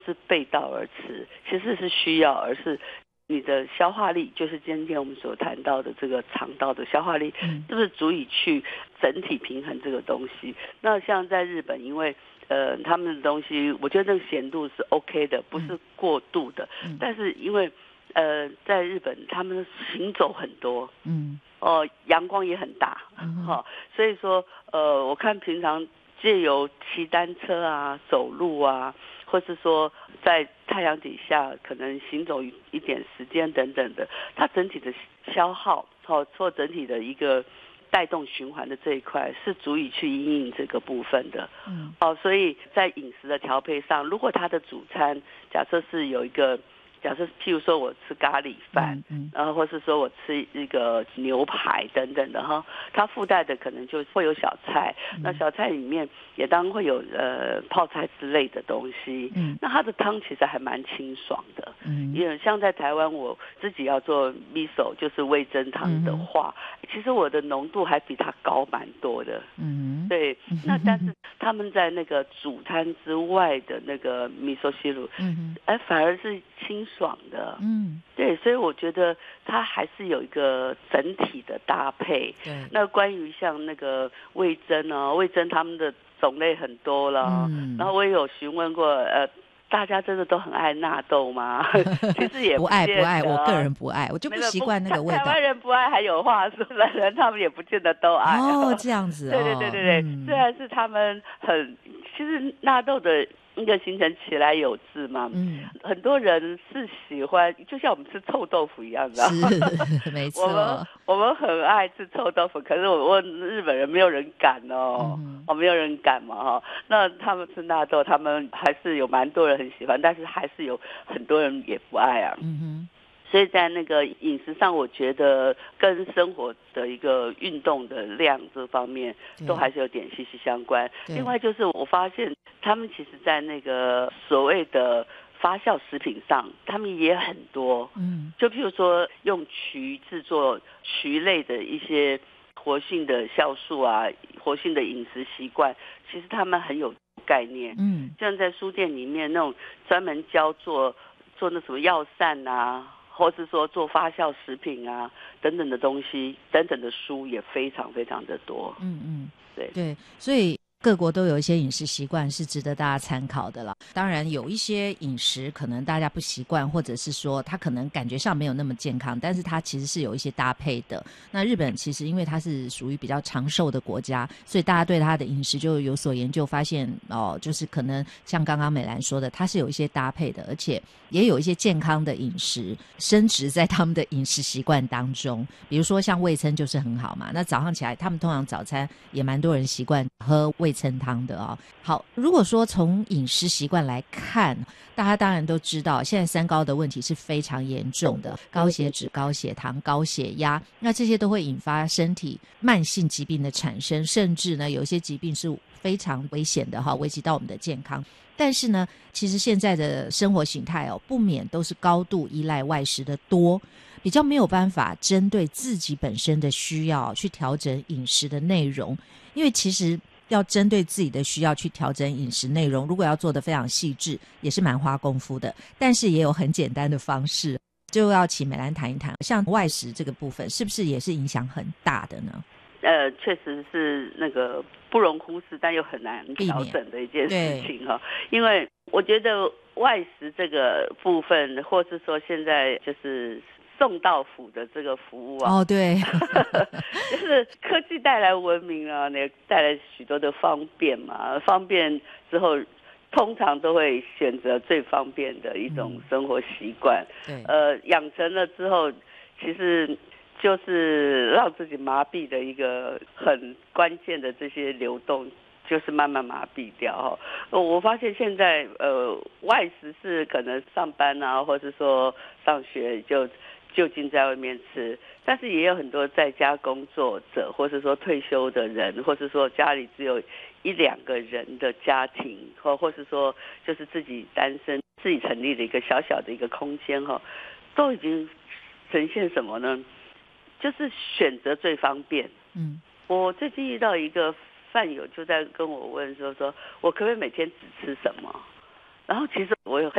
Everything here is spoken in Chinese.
是背道而驰，其实是需要，而是你的消化力，就是今天我们所谈到的这个肠道的消化力，是不是足以去整体平衡这个东西？那像在日本，因为他们的东西，我觉得那个咸度是 OK 的，不是过度的，但是因为在日本他们行走很多，阳光也很大，所以说我看平常借由骑单车啊、走路啊，或是说在太阳底下可能行走一点时间等等的，它整体的消耗或整体的一个带动循环的这一块是足以去因应这个部分的。所以在饮食的调配上，如果它的主餐假设是有一个。假设譬如说我吃咖喱饭，然后或是说我吃一个牛排等等的哈，它附带的可能就会有小菜，那小菜里面也当然会有泡菜之类的东西，那它的汤其实还蛮清爽的，因为像在台湾我自己要做 miso 就是味噌汤的话，其实我的浓度还比它高蛮多的，对，那但是他们在那个主餐之外的那个miso shiru，反而是清爽的，对，所以我觉得它还是有一个整体的搭配。对，那关于像那个味噌啊，味噌他们的种类很多了，然后我也有询问过，大家真的都很爱纳豆吗？其实也不爱，我个人不爱，我就不习惯那个味道。 台湾人不爱还有话说，人他们也不见得都爱。 这样子对，虽然是他们其实纳豆的一个形成起来有致嘛，很多人是喜欢，就像我们吃臭豆腐一样的， 是没错。 我们很爱吃臭豆腐，可是我问日本人，没有人敢哦，没有人敢嘛哈。那他们吃纳豆，他们还是有蛮多人很喜欢，但是还是有很多人也不爱啊。所以在那个饮食上，我觉得跟生活的一个运动的量这方面都还是有点息息相关。另外就是我发现他们其实在那个所谓的发酵食品上，他们也很多，就譬如说用渠制作渠类的一些活性的酵素啊，活性的饮食习惯，其实他们很有概念。像在书店里面那种专门教做那什么药膳啊，或是说做发酵食品啊等等的东西，等等的书也非常非常的多。 对，所以各国都有一些饮食习惯是值得大家参考的了。当然有一些饮食可能大家不习惯，或者是说它可能感觉上没有那么健康，但是它其实是有一些搭配的。那日本其实因为它是属于比较长寿的国家，所以大家对它的饮食就有所研究，发现就是可能像刚刚美兰说的，它是有一些搭配的，而且也有一些健康的饮食深植在他们的饮食习惯当中。比如说像味噌就是很好嘛，那早上起来他们通常早餐也蛮多人习惯喝味噌汤的哦。好，如果说从饮食习惯来看，大家当然都知道现在三高的问题是非常严重的，高血脂、高血糖、高血压，那这些都会引发身体慢性疾病的产生，甚至呢有一些疾病是非常危险的危及到我们的健康。但是呢其实现在的生活形态不免都是高度依赖外食的多，比较没有办法针对自己本身的需要去调整饮食的内容。因为其实要针对自己的需要去调整饮食内容，如果要做得非常细致也是蛮花功夫的，但是也有很简单的方式。就要请美兰谈一谈，像外食这个部分是不是也是影响很大的呢？ 确实是那个不容忽视但又很难调整的一件事情因为我觉得外食这个部分，或是说现在就是送到府的这个服务对就是科技带来文明也带来许多的方便嘛，方便之后通常都会选择最方便的一种生活习惯，养成了之后其实就是让自己麻痹的一个很关键的这些流动，就是慢慢麻痹掉我发现现在外食是可能上班啊，或是说上学就近在外面吃，但是也有很多在家工作者，或是说退休的人，或是说家里只有一两个人的家庭，或是说就是自己单身自己成立的一个小小的一个空间都已经呈现什么呢？就是选择最方便。我最近遇到一个饭友就在跟我问说我可不可以每天只吃什么？ 然后其实我有